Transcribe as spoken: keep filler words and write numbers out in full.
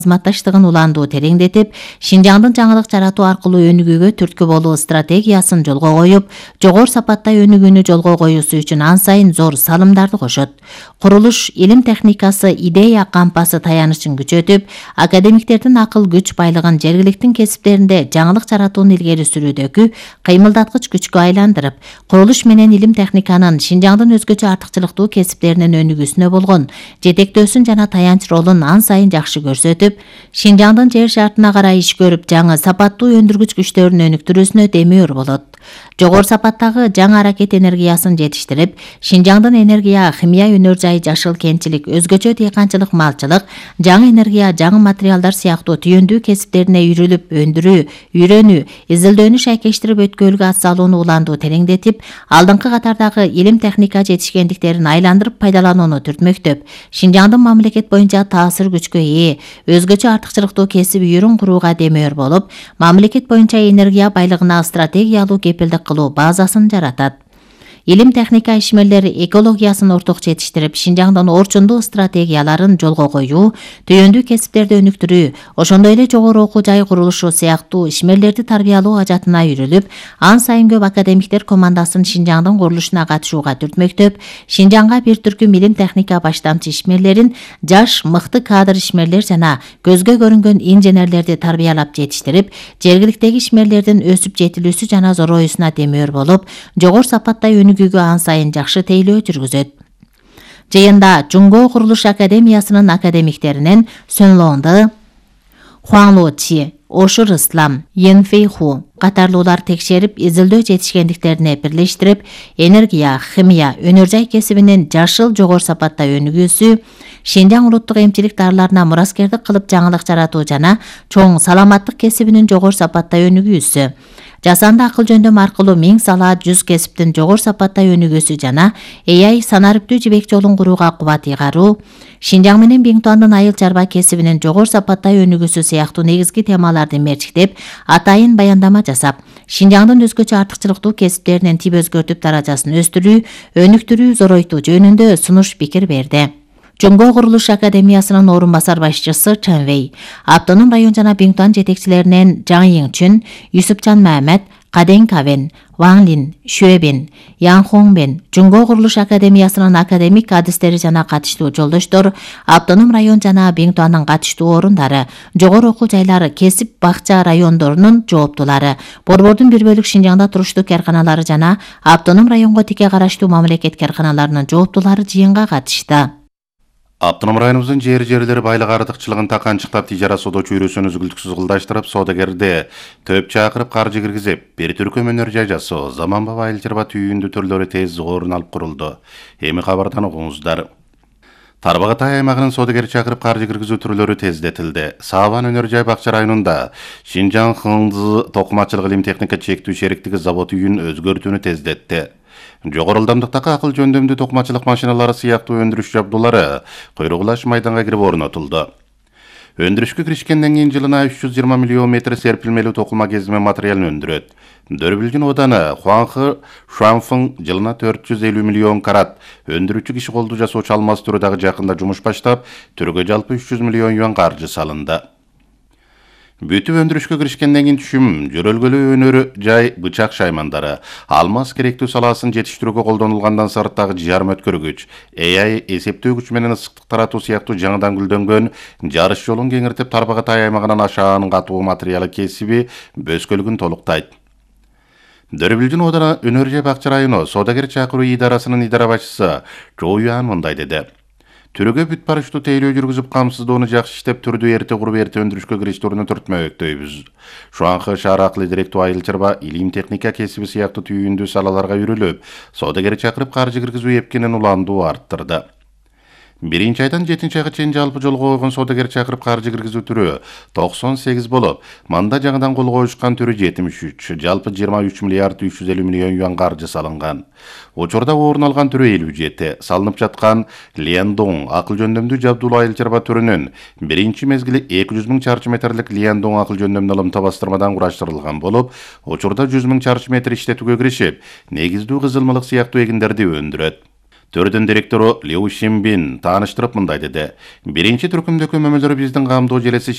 кызматташтыгын уландуу тереңдетип, Шинжаңдын жаңылык жаратуу аркылуу өнүгүүгө түрткү болуу стратегиясын жолго коюп, жогору сапаттай өнүгүүнү жолго коюусу үчүн ан сайын зор салымдарды кошот. Курулуш илим техникасы идея кампасы таянычын күчөтүп, академиктердин акыл күч байлыгын жергиликтин кесиптеринде жаңылык жаратууну илгери сүрүүдөгү кыймылдаткыч күчкө айландырып, курулуш менен илим техниканын Шинжаңдын өзгөчө артыкчылыктуу кесиптеринин өнүгүүсүнө болгон жетектөөсүн жана таянч ролун ан сайын жакшы көрсөтүп, Шинжаңдын жер шартына карай иш көрүп, жаңы сапаттуу өндүргүч күчтөрүн өнүктүрүүсүнө демеур болот. Жогору сапаттагы жаңы аракет энергиясын жетиштирип, Шинжаңдын энергия, химия өнөр жайы, жашыл кентчилик, өзгөчө дыйканчылык, малчылык, жаңы энергия, жаңы материалдар сыяктуу түйүндүү кесиптерине үйрүлүп, өндүрүү, үйрөнүү, изилдөөнү шайкештирип өткөлгө ат салууну уландуу тереңдетип, алдыңкы катардагы илим техника жетишкендиктерин айландырып пайдаланууну түртмөктөп, Шинжаңдын мамлекет боюнча таасир күчкө ээ, өзгөчө артыкчылыктуу кесип үйрүн курууга демеур болуп, мамлекет боюнча энергия байлыгына стратегиялуу кепилдик кылуу базасын жаратат. Илим техника ишмерлери экологиясын орток жетиштирип, Шинжаңдын орчундуу стратегияларын жолго коюу, түйөндүү кесиптерди өнүктүрүү, ошондой эле жогору окуу жай курулушу сыяктуу ишмерлерди тарбиялоо ажатына үйрүлүп, ан сайын көп академиктер командасын Шинжаңдын курулушуна катышууга түртмөктөп, Шинжаңга бир түркүм илим техника баштамчы ишмерлерин, жаш, мыкты кадр ишмерлер жана көзгө көрүнгөн инженерлерди тарбиялап жетиштирип, жергиликтеги ишмерлердин өсүп жетилүүсү жана зороюусуна демеур болуп, жогору сапаттай өнүгүүгө ан сайын жакшы тейлөө жүргүзөт. Жыйында Жуңго Курулуш Академиясынын академиктеринен Сөнлоңды, Хуаңлучи, Ошур Ислам, Йенфейху катарлуулар текшерип, изилдөө жетишкендиктерине бирлештирип, энергия, химия, өнөр жай кесибинин жашыл жогору сапаттай өнүгүүсү, Шинжаң улуттук эмчилик дарыларына мураскердик кылып жаңылык жаратуу жана чоң саламаттык кесибинин жогору сапаттай өнүгүүсү, жасанды акыл жөндөм аркылуу миң сала жүз кесиптин жогору сапаттай өнүгүүсү жана A I санариптүү жибек жолун курууга кубат ыйгаруу, Шинжаң менен Биңтуандын айыл чарба кесибинин жогору сапаттай өнүгүүсү сыяктуу негизги темаларды мерчиктеп, атайын баяндама жасап, Шинжаңдын өзгөчө артыкчылыктуу кесиптеринин тип өзгөртүп даражасын өстүрүү, өнүктүрүү, зоройтуу жөнүндө сунуш пикир берди. Жуңго Курулуш Академиясынын орун басар башчысы Чен Вэй, Автоном район жана Биңтуан жетекчилеринен Жаң Йиңчүн, Юсупчан Мамет, Каден Кавен, Ван Лин, Шуэбин, Ян Хоңбен, Жуңго Курулуш Академиясынын академик адистери жана катыштуу жолдоштор, Автоном район жана Биңтуандын катыштуу орундары, жогору окуу жайлары, кесип бакча райондорунун жооптулары, Борбордун бир бөлүк Шинжаңда туруштуу карканалары жана Автоном районго тике караштуу мамлекет карканаларынын жооптулары жыйынга катышты. Автоном районубуздун жер жерлери байлык артыкчылыгын таканчыктап, тижара соода чөйрөсүн үзгүлтүксүз кылдаштырып, соодагерди төп чакырып каржы киргизип, бир түркүм өнөр жай жасоо, заманбап айыл чарба түйүндү түрлөрү тез орун алып курулду. Эми кабардан угуңуздар. Тарбагатай аймагынын соодагер чакырып каржы киргизүү түрлөрү тездетилди. Сабан өнөр жай бакча районунда Шинжаң Хыңзы токумачылык илим техника чектүү шериктиги завод үйүн өзгөртүүнү тездетти. Жогору ылдамдыктагы акыл жөндөмдүү токумачылык машиналары сыяктуу өндүрүш жабдуулары койрогулаш майданга кирип орнотулду. Өндүрүшкө киришкенден кийин жылына үч жүз жыйырма миллион метр серпилмелүү токума кезме материалын өндүрөт. Дөрбүлжүн ооданы Хуаңхы Шуанфың жылына төрт жүз элүү миллион карат өндүрүүчү киши колду жасоочу алмаз түрү дагы жакында жумуш баштап, түргө жалпы үч жүз миллион юан каржы салынды. Бүтүп өндүрүшкө киришкенден кийин түшүм, жөрөлгөлүү өнөр жай бычак шаймандары, алмаз керектүү салаасын жетиштирүүгө колдонулгандан сырттагы жарым өткөргүч, A I эсептөө күч менен ысыктык таратуу сыяктуу жаңыдан гүлдөнгөн жарыш жолун кеңиртип, Тарбагатай аймагынан ашаанын катуу материалы кесиби бөскөлүгүн толуктайт. Дөрбүлжүн ооданы өнөр жай бакча району соодагер чакыруу идарасынын идара башчысы Чо Юан мындай деди. Түрүгө бүт барыштуу тейлөө жүргүзүп, камсыздоону жакшы иштеп, түрдү эрте куруп, эрте өндүрүшкө кириштерүүнү түртмөктөйбүз. Шуаңкы шаар акыл директүү айыл чарба илим техника кесиби сыяктуу түйүндүү салаларга үйрүлүп, соодагер чакырып каржы киргизүү эпкенин уландуу арттырды. Биринчи айдан жетинчи айга чейин жалпы жолго койгон соодагер чакырып каржы киргизүү түрү токсон сегиз болуп, манда жаңыдан кол коюшкан түрү жетимиш үч, жалпы жыйырма үч миллиард үч жүз элүү миллион юан каржы салынган. Учурда орун алган түрү элүү жети, салынып жаткан Лиандоң акыл жөндөмдүү жабдуулуу айыл чарба түрүнүн биринчи мезгили эки жүз миң чарчы метрлик Лиандоң акыл жөндөмдүү ылымта бастырмадан кураштырылган болуп, учурда жүз миң чарчы метр иштетүүгө киришип, негиздүү кызылмалык сыяктуу эгиндерди өндүрөт. Төрдүн директору Лиу Шимбин тааныштырып мындай деди. Биринчи түркүмдөгү мөмөлөр биздин камдоо желеси